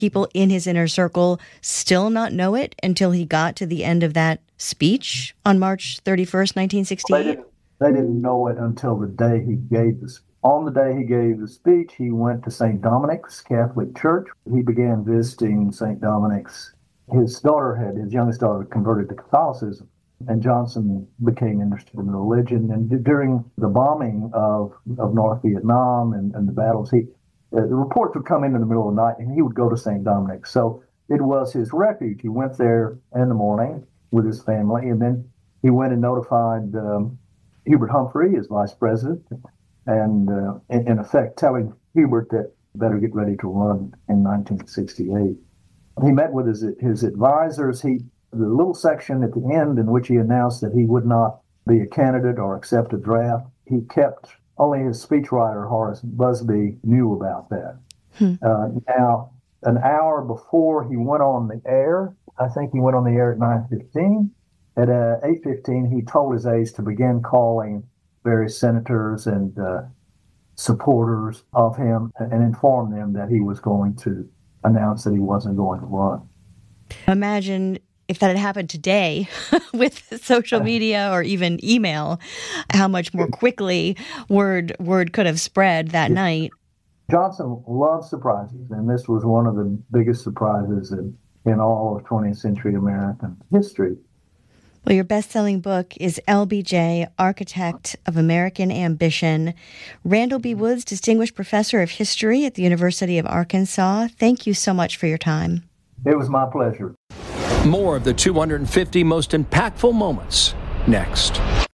people in his inner circle still not know it until he got to the end of that speech on March 31st, 1968? They didn't know it until the day he gave the speech. On the day he gave the speech, he went to St. Dominic's Catholic Church. He began visiting St. Dominic's. His youngest daughter converted to Catholicism, and Johnson became interested in religion. And during the bombing of North Vietnam and the battles, the reports would come in the middle of the night, and he would go to St. Dominic's. So it was his refuge. He went there in the morning with his family, and then he went and notified Hubert Humphrey, his vice president, and in effect telling Hubert that better get ready to run in 1968. He met with his advisors. The little section at the end in which he announced that he would not be a candidate or accept a draft, he kept, only his speechwriter, Horace Busby, knew about that. Now, an hour before he went on the air, I think he went on the air at 9:15. At 8:15, he told his aides to begin calling various senators and supporters of him and inform them that he was going to announce that he wasn't going to run. Imagine if that had happened today with social media or even email, how much more quickly word could have spread that night. Johnson loved surprises, and this was one of the biggest surprises in all of 20th century American history. Well, your best-selling book is LBJ, Architect of American Ambition. Randall B. Woods, Distinguished Professor of History at the University of Arkansas, thank you so much for your time. It was my pleasure. More of the 250 most impactful moments next.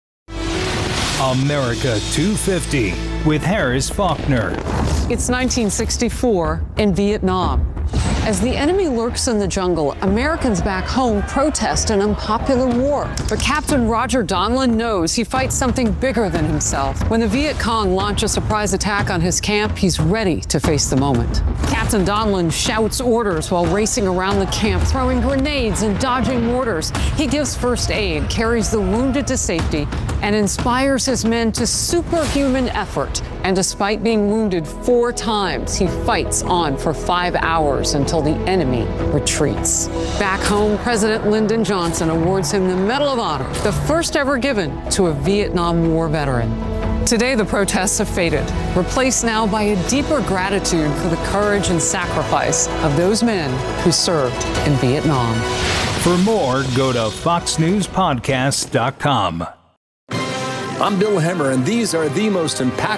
America 250 with Harris Faulkner. It's 1964 in Vietnam. As the enemy lurks in the jungle, Americans back home protest an unpopular war. But Captain Roger Donlin knows he fights something bigger than himself. When the Viet Cong launch a surprise attack on his camp, he's ready to face the moment. Captain Donlin shouts orders while racing around the camp, throwing grenades and dodging mortars. He gives first aid, carries the wounded to safety, and inspires his men to superhuman effort. And despite being wounded 4 times, he fights on for 5 hours until the enemy retreats. Back home, President Lyndon Johnson awards him the Medal of Honor, the first ever given to a Vietnam War veteran. Today, the protests have faded, replaced now by a deeper gratitude for the courage and sacrifice of those men who served in Vietnam. For more, go to foxnewspodcast.com. I'm Bill Hemmer, and these are the most impactful